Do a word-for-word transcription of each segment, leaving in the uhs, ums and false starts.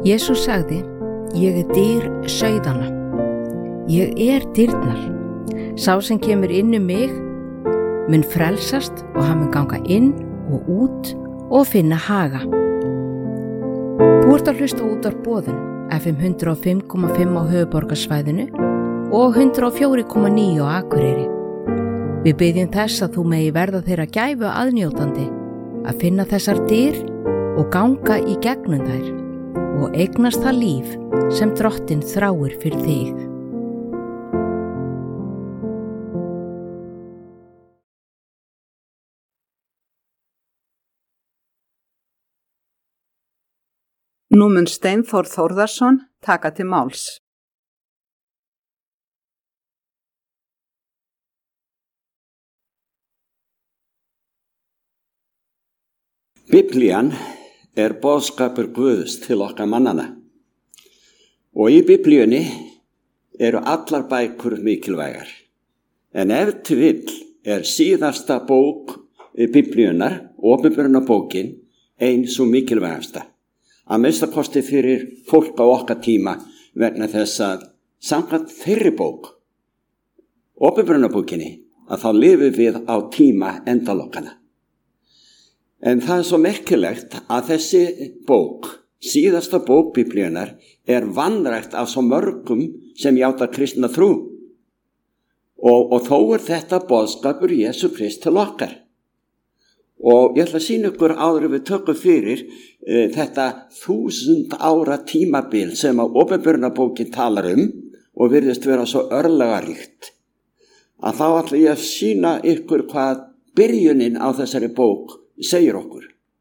Jesús sagði, ég er dyr sauðanna. Ég er dyrnar. Sá sem kemur inn um mig mun frelsast og hann mun ganga inn og út og finna haga. Þú ert að hlusta út á boðun F M hundrað og fimm komma fimm á höfuðborgarsvæðinu og hundrað og fjögur komma níu á Akureyri. Við biðjum þess að þú megi verða þeirra gæfu aðnjótandi að finna þessar dyr og ganga í gegnum þær og eignast það líf sem Drottinn þráir fyrir þig. Nú mun Steinþór Þórðarson taka til máls. Biblían er boðskapur Guðs til okkar mannana og í Biblíunni eru allar bækur mikilvægar. En ef til vill er síðasta bók Biblíunnar, opinberunarbókin, ein svo mikilvægasta. Að minnsta kosti fyrir fólk á okkar tíma vegna þess að samkvæmt þeirri bók, opinberunarbókinni, að þá lifum við á tíma endalokkana. En það er svo merkilegt að þessi bók, síðasta bók Biblíunnar, er vanrækt af svo mörgum sem játa kristna trú. Og, og þó er þetta boðskapur Jesú Krist til okkar. Og ég ætla að sýna ykkur áður við tökum fyrir e, þetta þúsund ára tímabil sem að opinberunarbókin talar um og virðist vera svo örlagaríkt. Að þá ætla ég að sýna ykkur hvað byrjunin á þessari bók segir okkur.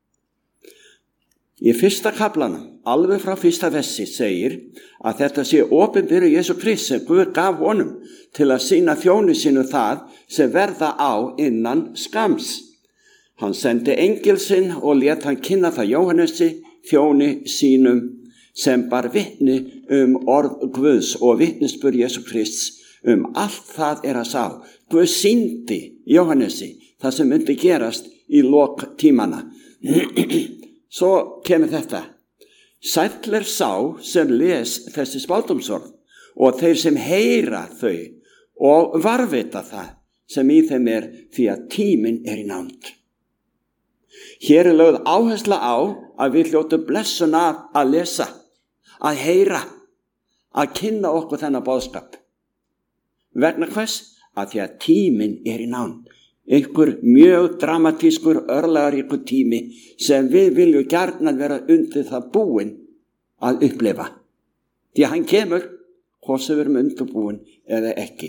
Í fyrsta kaflanum, alveg frá fyrsta versi, segir að þetta sé opinberu Jesú Krist sem Guð gaf honum til að sýna þjóni sínu það sem verða á innan skams. Hann sendi engil sinn og lét hann kynna það Jóhannesi, þjóni sínum, sem bar vitni um orð Guðs og vitnisburð Jesú Krists um allt það er að sá. Guð sýndi Jóhannesi það sem myndi gerast í lok tímana. Svo kemur þetta. Sæll er sá sem les þessi spádómsorð og þeir sem heyra þau og varðveita það sem í þeim er, því að tíminn er í nánd. Hér er lögð áhersla á að við hljótum blessun af að lesa, að heyra, að kynna okkur þennan boðskap. Vegna hvers? Að því að tíminn er í nánd. Einhver mjög dramatískur örlagaríkur tími sem við viljum gjarnan vera undir það búin að upplifa. Því að hann kemur, hvort sem við erum undirbúin eða ekki.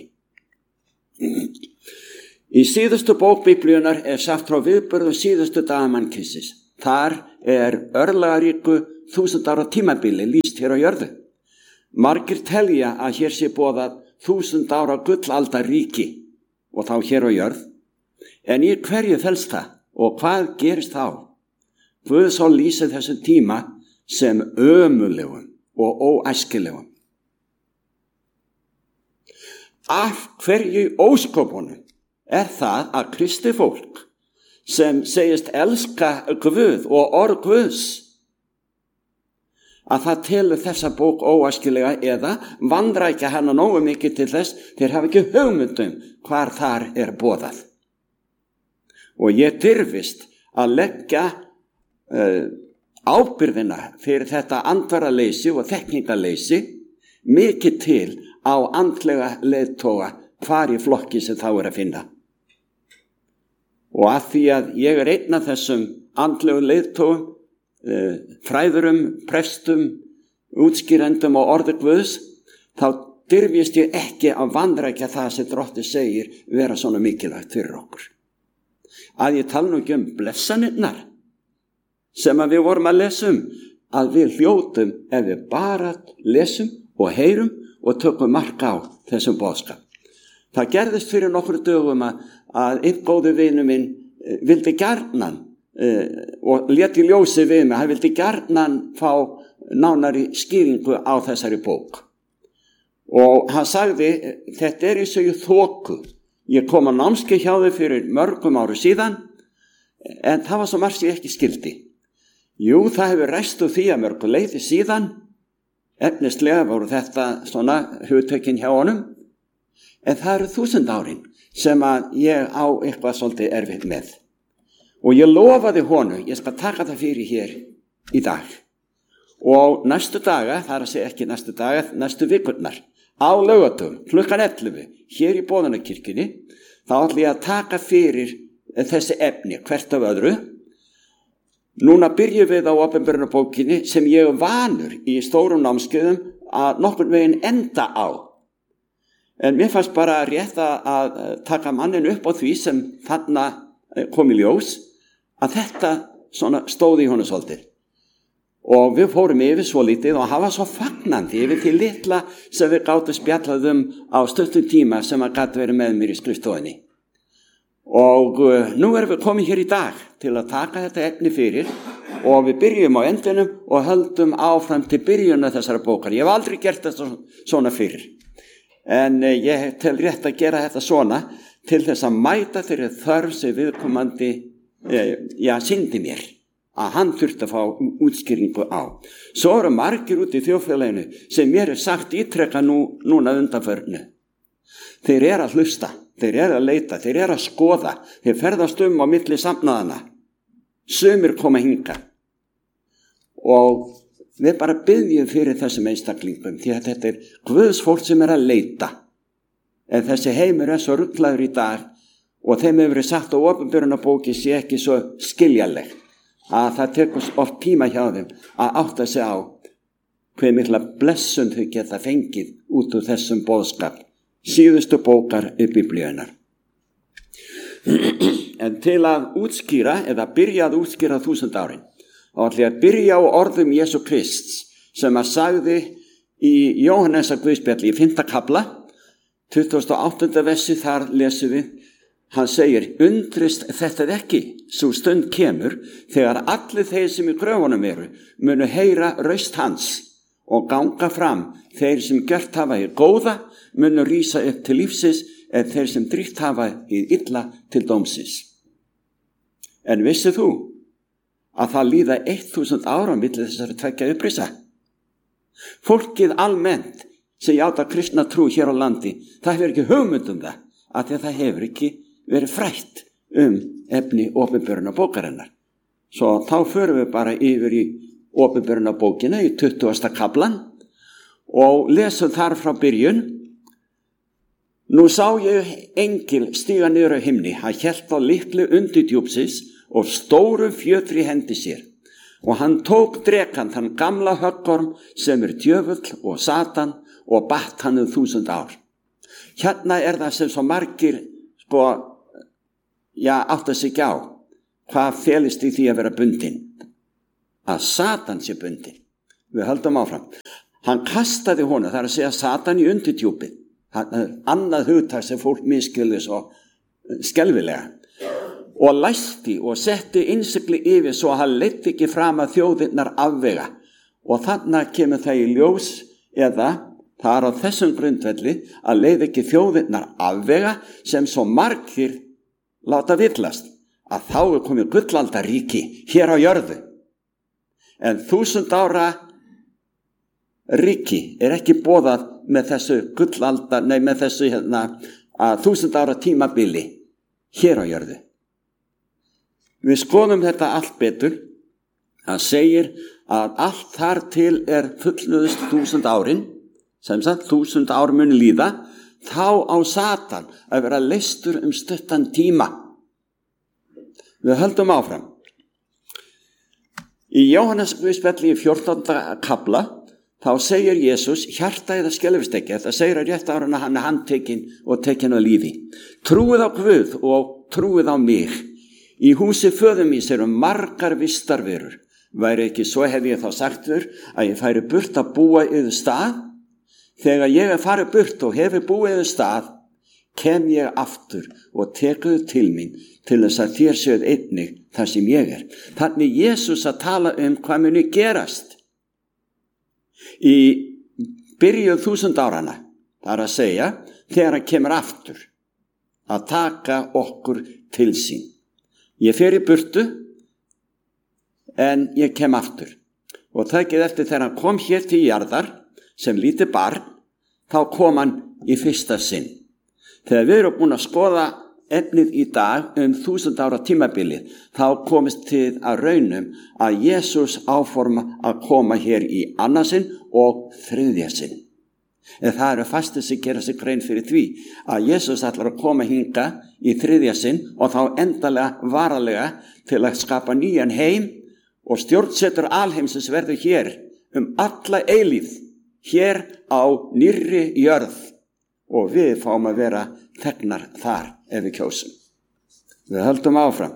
Í síðustu bók Biblíunnar er sagt frá viðburðum síðustu daga mannkynsins. Þar er örlagaríku þúsund ára tímabili lýst hér á jörðu. Margir telja að hér sé boðað þúsund ára gullaldarríki og þá hér á jörð. En í hverju felst það og hvað gerist þá? Guð svo lýsir þessu tíma sem ömurlegum og óæskilegum. Af hverju óskopunum er það að kristi fólk sem segist elska Guð og orð Guðs, að það telur þessa bók óæskilega eða vanrækja hana nógu mikið til þess þeir hafa ekki hugmyndum hvar þar er boðað. Og ég dirfist að leggja uh, ábyrðina fyrir þetta andvaraleysi og þekkingaleysi mikið til á andlega leiðtoga hvar í flokki sem þá er að finna. Og að því að ég er einn af þessum andlegu leiðtogum, uh, fræðurum, prestum, útskýrendum og orði Guðs, þá dirfist ég ekki að vanrækja það sem Drottinn segir vera svona mikilvægt fyrir okkur. Að ég tala nú ekki um blessanirnar sem að við vorum að lesa um, að við hljótum ef við bara lesum og heyrum og tökum mark á þessum boðskap. Það gerðist fyrir nokkru dögum að, að einn góðu vinu minn uh, vildi gjarnan uh, og léti ljósi við mig, hann vildi gjarnan fá nánari skýringu á þessari bók. Og hann sagði, þetta er eins og ég þoku. Ég kom á námskeið hjá þau fyrir mörgum áru síðan, en það var svo margt ég ekki skildi. Jú, það hefur ræst úr því að mörgu leiði síðan efnislega voru þetta svona hugtökin hjá honum, en það eru þúsund árin sem að ég á eitthvað svolítið erfitt með. Og ég lofaði honum, ég skal taka það fyrir hér í dag. Og næstu daga, það er að segja ekki næstu daga, næstu vikurnar, á laugardögum, klukkan ellefu, hér í Boðunarkirkjunni, þá ætla ég að taka fyrir þessi efni, hvert af öðru. Núna byrjum við á opinberunarbókinni sem ég er vanur í stórum námskeiðum að nokkurn veginn enda á. En mér fannst bara rétt að taka mannin upp á því sem þarna kom í ljós, að þetta svona stóði í honum svolítið. Og við fórum yfir svo lítið og hafa svo fagnandi yfir því litla sem við gátum spjallaðum á stuttum tíma sem að gat verið með mér í skrifstofunni. Og uh, nú erum við komin hér í dag til að taka þetta efni fyrir og við byrjum á endinum og höldum áfram til byrjunna þessara bókar. Ég hef aldrei gert þetta svona fyrir, en uh, ég tel rétt að gera þetta svona til þess að mæta þeirri þörf sem viðkomandi uh, já, sýndi mér að hann þurfti að fá útskýringu á. Svo eru margir út í þjóðfélaginu sem mér er sagt ítrekka nú, núna undanförnu. Þeir eru að hlusta, þeir eru að leita, þeir eru að skoða, þeir ferðast um á milli safnaðana. Sumir koma hinga. Og við bara biðjum fyrir þessum einstaklingum, því að þetta er Guðs fólk sem er að leita. En þessi heimur er svo ruglaður í dag og þeim hefur verið sagt á opinberunarbóki sé ekki svo skiljanleg, að það tekur oft tíma hjá þeim að átta sig á hver mikla blessun þau geta fengið út úr þessum boðskap, síðustu bókar í Biblíunar. En til að útskýra, eða byrja að útskýra þúsund árin, þá ætla ég að byrja á orðum Jesú Krists sem að sagði í Jóhannesar Guðspjalli í fimmta kafla, tuttugasta og áttunda versi, þar lesum við, hann segir, undrist þetta ekki, svo stund kemur, þegar allir þeir sem í gröfunum eru, munu heyra raust hans og ganga fram, þeir sem gjört hafa í góða, munu rísa upp til lífsins, en þeir sem dríkt hafa í illa til dómsins. En vissið þú að það líða þúsund ára milli þessari tveggja upprisa? Fólkið almennt sem játa kristna trú hér á landi, það hefur ekki hugmynd um það, að það hefur ekki verið frætt um efni opinberunarbókarinnar. Svo þá förum við bara yfir í opinberunarbókina í tuttugasta kaflan og lesum þar frá byrjun. Nú sá ég engil stíga niður á himni, hann hélt á litlu undir djúpsins og stóru fjötri hendi sér. Og hann tók drekan þann gamla höggorm sem er djöfull og Satan og batt hann um þúsund ár. Hérna er það sem svo margir sko, já, átta sig ekki á. Hvað felist í því að vera bundin? Að Satan sé bundin. Við höldum áfram. Hann kastaði honum, það er að segja Satan í undirdjúpið. Annað hugtak sem fólk miskilði svo skelfilega. Og læsti og setti innsigli yfir svo að hann leiddi ekki fram að þjóðirnar afvega. Og þannig kemur það í ljós, eða það er á þessum grundvelli að leið ekki þjóðirnar afvega sem svo margir láta villast, að þá er komið gullaldaríki hér á jörðu. En þúsund ára ríki er ekki boðað með þessu gullaldar, nei með þessu hérna, að þúsund ára tímabili hér á jörðu. Við skoðum þetta allt betur. Það segir að allt þar til er fullnuðust þúsund árin, sem sagt þúsund ár muni líða, þá á Satan að vera leystur um stuttan tíma. Við höldum áfram. Í Jóhannesar Guðspjalli í fjórtánda kafla, þá segir Jesús, hjarta eða skelfist ekki, þetta segir að rétt ára hann er handtekinn og tekinn á lífi. Trúið á Guð og trúið á mig. Í húsi föður míns eru margar vistarverur. Væri ekki svo hefði ég þá sagt þér að ég færi burt að búa yfir stað. Þegar ég er farið burt og hefur búið yfir stað, kem ég aftur og tekuðu til mín til þess að þér séuð einnig þar sem ég er. Þannig Jesús að tala um hvað muni gerast í byrjuð þúsund árana, það er að segja þegar hann kemur aftur að taka okkur til sín. Ég fer í burtu en ég kem aftur og það ekki eftir þegar hann kom hér til jarðar sem lítið barn, þá kom hann í fyrsta sinn. Þegar við erum búin að skoða efnið í dag um þúsund ára tímabilið, þá komist til að raunum að Jesús áforma að koma hér í annarsinn og þriðja sinn. En það eru fastir sem gera sig grein fyrir því að Jesús ætlar að koma hinga í þriðja sinn og þá endalega varalega til að skapa nýjan heim og stjórnsetur alheimsins verður hér um alla eilífð, hér á nýrri jörð og við fáum að vera þegnar þar ef við kjósum. Við höldum áfram.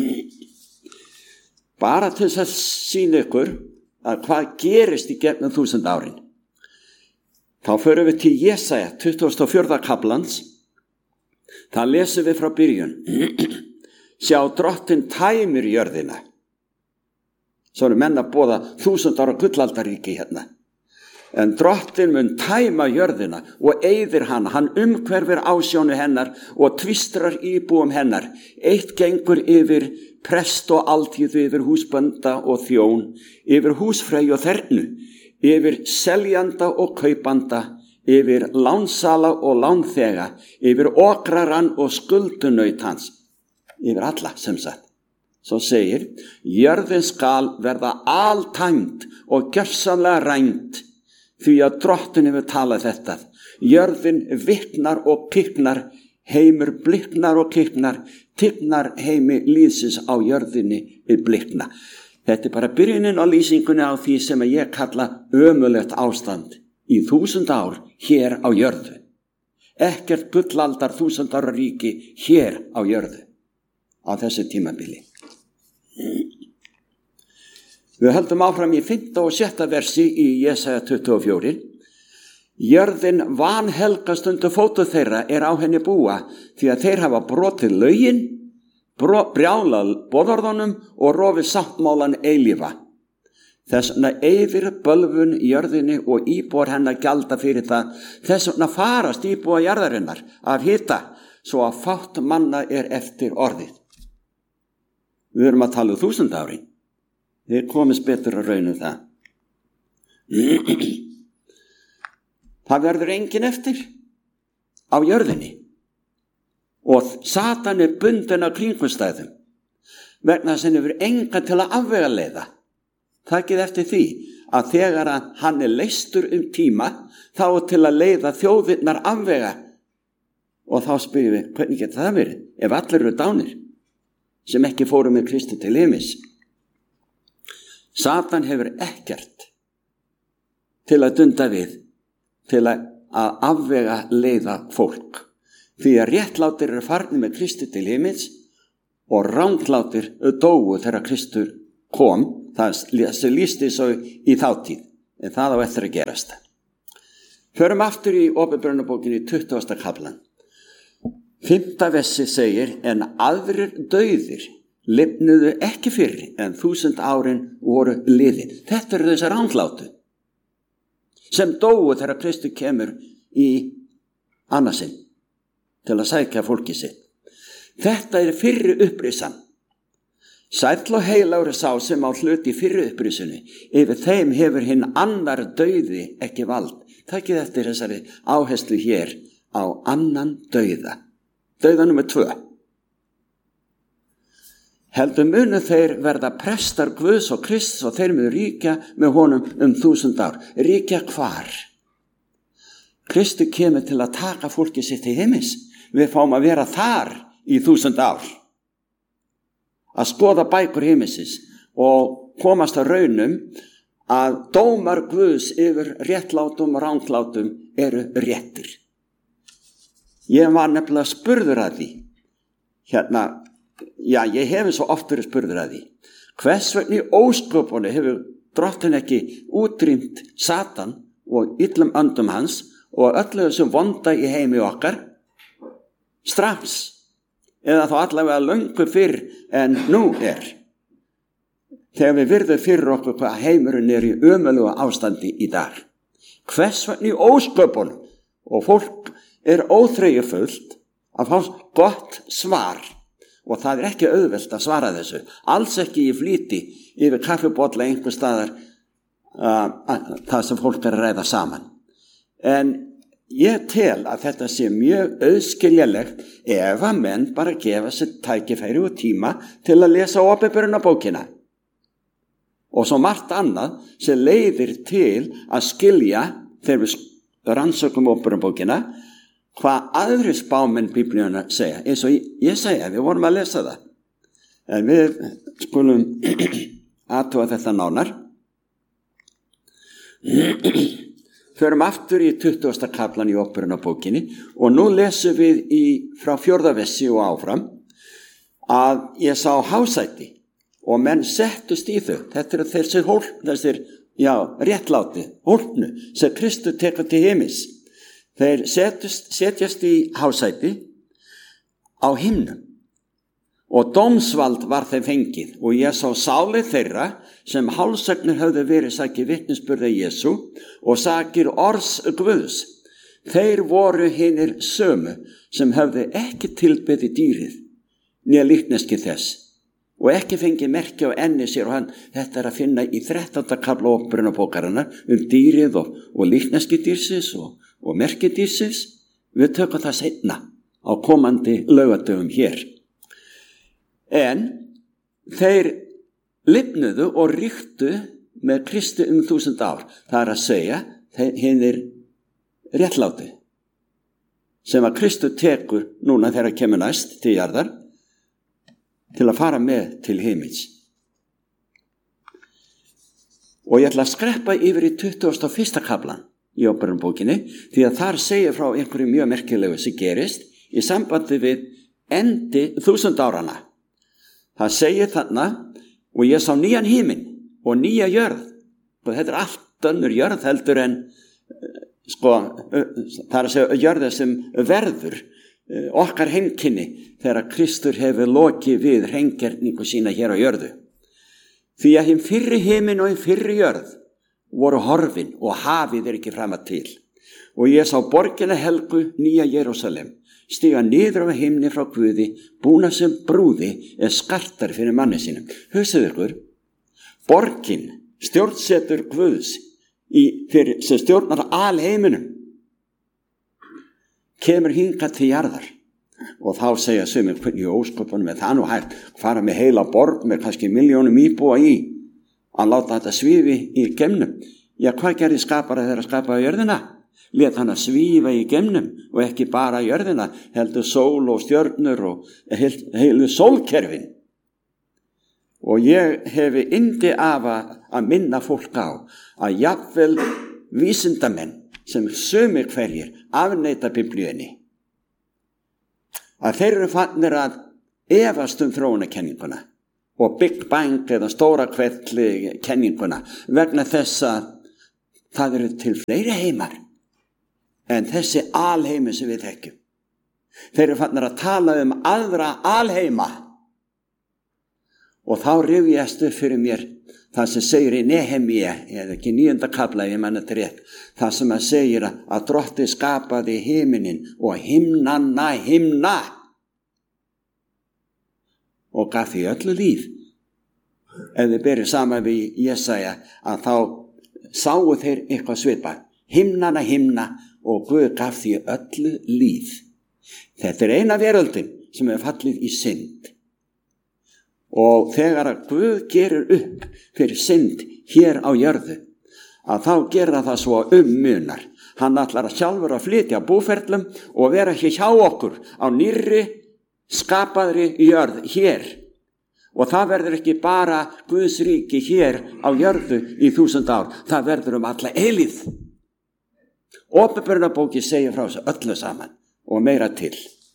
Bara til þess að sýna ykkur að hvað gerist í gegnum þúsund árin. Þá förum við til Jesaja tuttugasta og fjórða kaflans. Það lesum við frá byrjun. Sjá, drottinn tæmir jörðina. Svo eru menn að boða þúsund ára gullaldaríki hérna. En drottinn mun tæma jörðina og eyðir hana. Hann umhverfir ásjónu hennar og tvistrar íbúum hennar. Eitt gengur yfir prest og altíð, yfir húsbænda og þjón, yfir húsfrey og þernu, yfir seljanda og kaupanda, yfir lánsala og lánþega, yfir okraran og skuldunaut hans, yfir alla sem sagt. Svo segir, jörðin skal verða altæmd og gjörsamlega rænd, því að drottinn hefur talað þetta. Jörðin viknar og kiknar, heimur bliknar og kiknar, tignar heimi líðsins á jörðinni við blikna. Þetta er bara byrjunin á lýsingunni á því sem ég kalla ömurlegt ástand í þúsund ár hér á jörðu. Ekkert gullaldar þúsund ára ríki hér á jörðu á þessu tímabili. Við höldum áfram í fimmta og sjötta versi í Jesaja tuttugu og fjögur. Jörðin vanhelgast undir fótum þeirra er á henni búa, því að þeir hafa brotið lögin, brjálað boðorðunum og rofið sáttmálan eilífa. Þess vegna eyðir bölvun jörðinni og íbúar hennar gjalda fyrir það. Þess vegna farast íbúar jarðarinnar af hita, svo að fátt manna er eftir orðið. Við erum að tala um þúsund árin. Þið komist betur að raunum það. Það verður engin eftir á jörðinni. Og Satan er bundinn af kringumstæðum vegna þess að hann hefur enga til að afvegaleiða. Takið eftir því að þegar hann er leystur um tíma, þá er til að leiða þjóðirnar afvega. Og þá spyrjum við, hvernig getur það verið ef allir eru dánir sem ekki fóru með Kristi til himins? Satan hefur ekkert til að dunda við, til að afvega leiða fólk. Því að réttlátir eru farnir með Kristi til himins og ranglátir dóu þegar Kristur kom. Það lýsti svo í þáttíð, en það á eftir að gerast. Förum aftur í Åpenbarunarbókinni tuttugasta kaflan. Fimmta versi segir, en aðrir dauðir lifnuðu ekki fyrr en þúsund árin voru liðin. Þetta eru þessar ranglátu sem dóu þegar Kristur kemur í annarsinn til að sækja fólki sitt. Þetta er fyrri upprisan. Sæll og heilagur sá sem á hluti í fyrri upprisunni. Yfir þeim hefur hinn annar dauði ekki vald. Takið eftir þessari áherslu hér á annan dauða. Dauða númer tvö. Heldur munu þeir verða prestar Guðs og Krists og þeir munu ríkja með honum um þúsund ár. Ríkja hvar? Kristur kemur til að taka fólki sitt í himins. Við fáum að vera þar í þúsund ár. Að skoða bækur himinsins og komast að raunum að dómar Guðs yfir réttlátum og ranglátum eru réttir. Ég var nefnilega spurður að því. Hérna, já, ég hef svo oft verið spurður að því. Hvers vegna í ósköpunni hefur drottinn ekki útrýmt Satan og illum öndum hans og öllu þessum vonda í heimi okkar strax, eða þá allavega löngu fyrr en nú er. Þegar við virðum fyrir okkur hvað heimurinn er í ömurlegu ástandi í dag. Hvers vegna í ósköpunum? Og fólk er óþreyjufullt að fá gott svar og það er ekki auðvelt að svara þessu. Alls ekki í flýti yfir kaffibolla einhver staðar uh, það sem fólk er að ræða saman. En ég tel að þetta sé mjög auðskiljanlegt ef að menn bara gefa sér tækifæri og tíma til að lesa Åpenbarunarbókina. Og svo margt annað sem leiðir til að skilja þegar við rannsökum Åpenbarunarbókina hvað aðri spámenn Biblíuna segja. Eins og ég segja, við vorum að lesa það. En við skulum athuga þetta nánar. Förum aftur í tuttugasta kaflan í Åpenbarunarbókinni og nú lesum við í, frá fjórða versi og áfram að ég sá hásæti og menn settust í þau. Þetta er þessir hólp, þessir, já, réttláti, hólpnu sem Kristur tekur til heimis. Þeir setjast, setjast í hásæti á himnum og dómsvald var þeim fengið og ég sá sálið þeirra sem hálsagnir höfðu verið sakir vitnisburði Jesú og sakir orðs Guðs. Þeir voru hinir sömu sem höfðu ekki tilbeðið dýrið né líkneski þess og ekki fengið merki á enni sér og hann, þetta er að finna í þrettánda kafla Åpenbarunarbókarinnar um dýrið og, og líkneski dýrsins og, og merki dýrsins. Við tökum það seinna á komandi laugardögum hér. En þeir lifnuðu og ríktu með Kristi um þúsund ár. Það er að segja, hinir réttláti sem að Kristur tekur núna þegar kemur næst til jarðar til að fara með til himins. Og ég ætla að skreppa yfir í tuttugasta og fyrsta kaflan í Åpenbarunarbókinni því að þar segir frá einhverju mjög merkilegu sem gerist í sambandi við endi þúsund árana. Það segir þarna, og ég sá nýjan himinn og nýja jörð. Og þetta er allt önnur jörð heldur en, sko, það er að segja jörða sem verður okkar heimkynni þegar Kristur hefur lokið við hreingerningu sína hér á jörðu. Því að hinn fyrri himinn og hinn fyrri jörð voru horfin og hafið er ekki framar til. Og ég sá borgina helgu nýja Jerúsalem stiga niður á himni frá Guði, búna sem brúði er skartar fyrir manni sínum. Hugsið ykkur, borgin, stjórnsetur Guðs í, fyrir, sem stjórnar alheiminum, kemur hingað til jarðar. Og þá segja sumir, hvernig ósköpunum er það nú hægt, fara með heila borg með kannski miljónum íbúa í, að láta þetta svífi í geimnum. Já, hvað gerði skapara þegar að skapa á jörðina? Lét hann að svífa í geimnum og ekki bara jörðina, heldur sól og stjörnur og heil, heilu sólkerfin. Og ég hefi yndi af að minna fólk á að jafnvel vísindamenn sem sumir hverjir afneita Biblíunni, að þeir eru fannir að efast um þróunarkenninguna og Big Bang eða stóra kvelli kenninguna vegna þess að það eru til fleiri heimar en þessi alheimi sem við þekkjum. Þeir eru fannir að tala um aðra alheima. Og þá rifjast upp fyrir mér það sem segir í Nehemíu, eða ekki níunda kafla, ég manna þetta rétt, það sem að segir að Drottinn skapaði himinin og himnanna himna og gaf því öllu líf. Ef þið berið saman við Jesaja að þá sáu þeir eitthvað svipað. Himnanna himna og Guð gaf því öllu líf. Þetta er eina veröldin sem er fallið í synd. Og þegar að Guð gerir upp fyrir synd hér á jörðu, að þá gera það svo ummunar. Hann ætlar að sjálfur að flytja búferlum og vera hér hjá okkur á nýrri skapaðri jörð hér. Og það verður ekki bara Guðs ríki hér á jörðu í þúsund ár. Það verður um alla eilíð. Åpenbarunarbókin segir frá þessu öllu saman og meira til.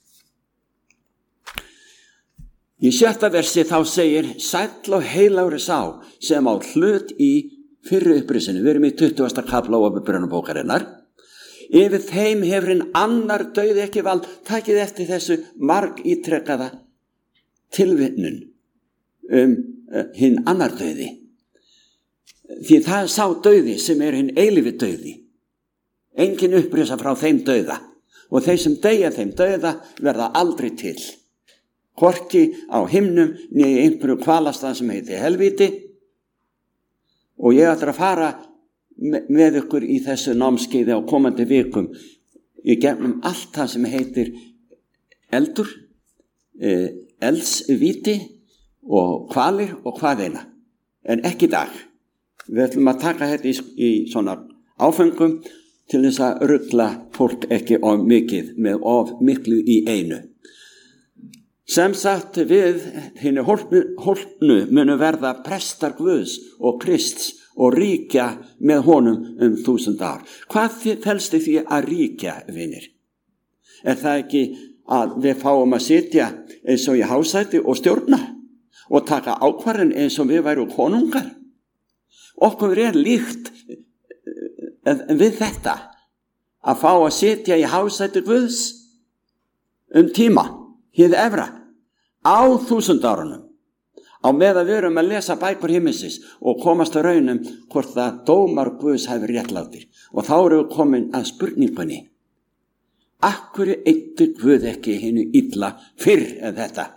Í sjötta versi þá segir sæll og heilagur sá sem á hlut í fyrri upprisinu. Við erum í tuttugasta kafla Åpenbarunarbókarinnar. Yfir þeim hefur hinn annar dauði ekki vald. Takið eftir þessu marg ítrekkaða tilvittnun um uh, hinn annar dauði. Því það er sá dauði sem er hinn eilífi dauði. Engin upprisa frá þeim dauða og þeir sem deyja þeim dauða verða aldrei til. Hvorki á himnum né í einhverju kvalastað sem heiti helvíti. Og ég ætla að fara með ykkur í þessu námskeiði á komandi vikum í gegnum allt það sem heitir eldur, eh, eldsvíti og hvalir og hvaðeina, en ekki í dag. Við ætlum að taka þetta í, í svona áfengum til þess að rugla fólk ekki of mikið með of miklu í einu. Sem sagt, við hinni hólpnu munu verða prestar Guðs og Krists og ríkja með honum um þúsund ár. Hvað felst í því að ríkja, vinir? Er það ekki að við fáum að sitja eins og í hásæti og stjórna og taka ákvarðin eins og við værum konungar? Okkur er líkt við þetta að fá að sitja í hásæti Guðs um tíma, hið efra, á þúsund árunum. Á meðan við erum að lesa bækur himmisins og komast að raunum hvort það dómar Guðs hefur réttlátir. Og þá erum við komin að spurningunni. Af hverju eyddi Guð ekki hinu illa fyrr en þetta?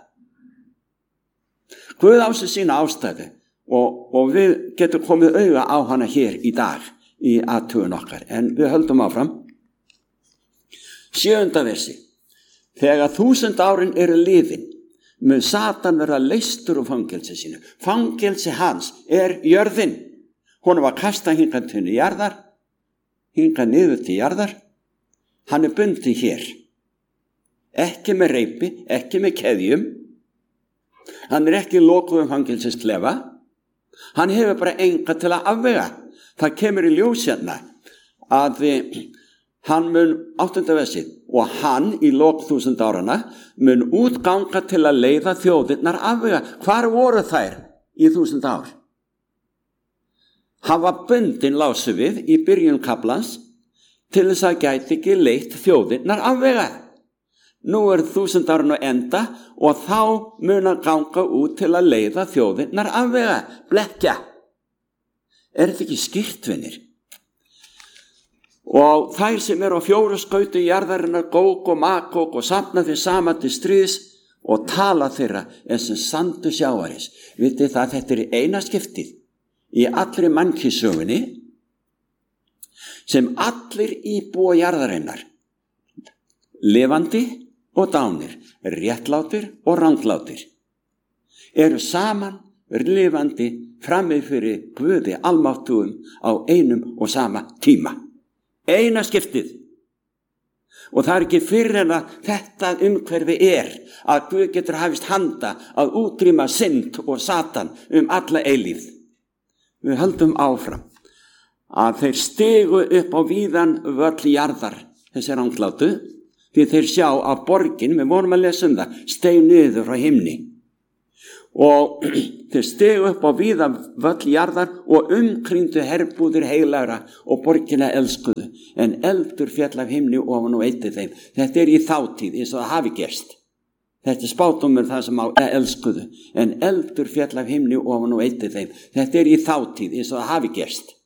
Guð á sig sína ástæðu og, og við getum komið auga á hana hér í dag í athugun okkar. En við höldum áfram. Sjöunda versi. Þegar þúsund árin eru liðin, mun Satan vera leystur úr fangelsi sínu. Fangelsi hans er jörðin. Honum var kastað hingað til jarðar, hingað niður til jarðar. Hann er bundinn hér. Ekki með reipi, ekki með keðjum. Hann er ekki lokuð um fangelsisklefa. Hann hefur bara enga til að afvega. Það kemur í ljós hérna að hann mun áttunda versið og hann í lok þúsund árana mun útganga til að leiða þjóðirnar afvega. Hvar voru þær í þúsund ár? Hann var bundinn, lásum við, í byrjun kaflans til þess að gæti ekki leitt þjóðirnar afvega. Nú er þúsund árin að enda og þá mun hann ganga út til að leiða þjóðirnar afvega. Blekkja. Er þetta ekki skýrt, vinir? Og þær sem eru á fjóru skauti jarðarinnar, Góg og Magog, og safna þeir saman til stríðs og tala þeirra eins og sandur sjávarins. Vitið það að þetta er eina skiptið í allri mannkynssögunni sem allir íbúa jarðarinnar, lifandi og dánir, réttlátir og ranglátir, eru saman lifandi frammi fyrir Guði almáttugum á einum og sama tíma. Eina skiptið. Og það er ekki fyrir en að þetta umhverfi er að Guð getur hafist handa að útrýma synd og Satan um alla eilífð. Við höldum áfram að þeir stigu upp á víðan völl jarðar, þessi ranglátu, því þeir sjá að borgin, við vorum að lesa um það, steig niður frá himni. Og þeir stigu upp á víðan völl jarðar og umkringdu herbúðir heilagra og borgina elskuðu, en eldur féll af himni ofan og eyddi þeim. Þetta er í þátíð eins og það hafi gerst. Þetta er spádómur það sem á elskuðu, en eldur féll af himni ofan og eyddi þeim. Þetta er í þátíð eins og það hafi gerst.